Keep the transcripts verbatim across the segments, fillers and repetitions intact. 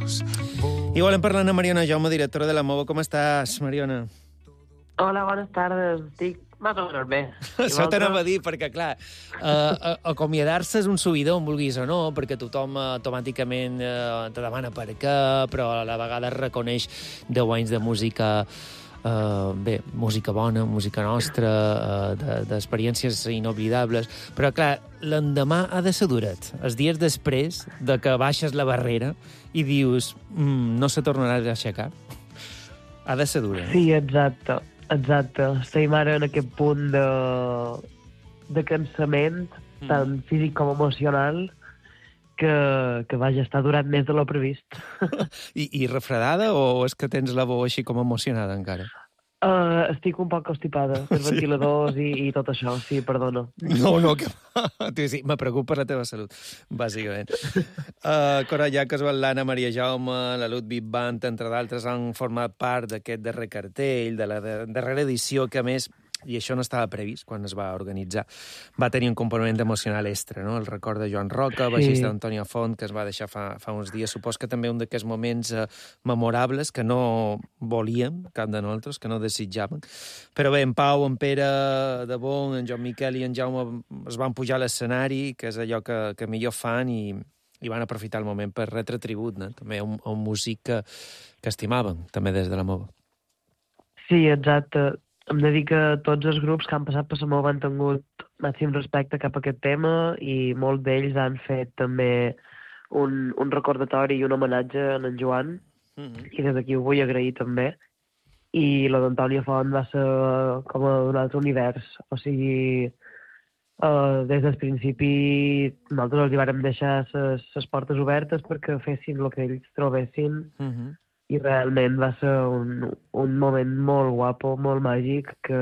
I volem parlar amb Mariona Jaume, directora de la Movo. Com estàs, Mariona? Hola, bones tardes. Estic més o menys bé. Això t'anava a dir, perquè, clar, eh, acomiadar-se és un subidor, en vulguis o no, perquè tothom automàticament eh, te demana per què, però a la vegada reconeix deu anys de música, eh, bé, música bona, música nostra, eh, d'experiències inoblidables, però, clar, l'endemà ha de ser duret. Els dies després de que baixes la barrera i dius, mm, no se tornarà a aixecar, ha de ser dura. Sí, exacte. Exacte. Estem ara en aquest punt de, de cansament, mm. tant físic com emocional, que, que vaja, està durant més de lo previst. I, I refredada o és que tens la veu així com emocionada encara? Uh, estic un poc constipada per Sí. ventiladors i, i tot això, sí, perdona. No, no, que sí, me preocupa la teva salut, bàsicament. Uh, Coralla Casbal·lana, Maria Jaume, la Ludwig Band, entre d'altres, han format part d'aquest darrer cartell, de la darrera edició, que, a més, i això no estava previst quan es va organitzar, va tenir un component emocional extra, no? El record de Joan Roca, baixista d'Antònia Font, que es va deixar fa, fa uns dies. Supos que també un d'aquests moments eh, memorables que no volíem, cap de nosaltres, que no desitjàvem. Però bé, en Pau, en Pere de Bon, en Joan Miquel i en Jaume es van pujar a l'escenari, que és allò que, que millor fan, i, i van aprofitar el moment per retre tribut, no? També a un, a un músic que, que estimaven, també des de la Movo. Sí, exacte. Hem de dir que tots els grups que han passat per la Movo han tingut màxim respecte cap a aquest tema i molts d'ells han fet també un, un recordatori i un homenatge en en Joan, mm-hmm. i des d'aquí ho vull agrair també. I la d'Antònia Font va ser com un altre univers. O sigui, uh, des del principi nosaltres els hi vàrem deixar les portes obertes perquè fessin el que ells trobessin, mm-hmm. i realment va ser un, un moment molt guapo, molt màgic, que,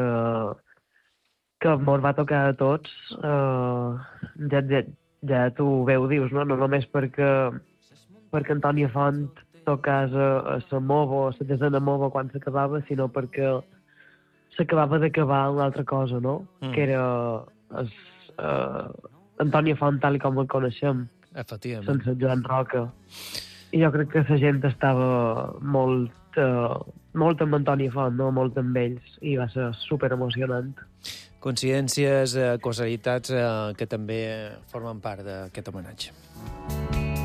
que ens va tocar a tots. Uh, ja, ja, ja tu bé ho dius, no? No només perquè, perquè Antònia Font tocàs a, a la Movo, a la desena Movo quan s'acabava, sinó perquè s'acabava d'acabar una altra cosa, no? Mm. Que era es, uh, Antònia Font tal com el coneixem, sense Joan Roca. I jo crec que la gent estava molt, uh, molt amb Antònia Font, no? Molt amb ells, i va ser super emocionant. Coincidències, eh, causalitats eh, que també formen part d'aquest homenatge.